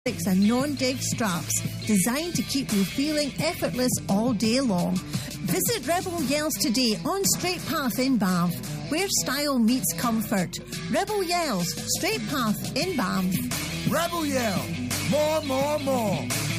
and non-dig straps designed to keep you feeling effortless all day long. Visit Rebel Yells today on Straight Path in Bath, where style meets comfort. Rebel Yells, Straight Path in Bath. Rebel Yell, more, more, more.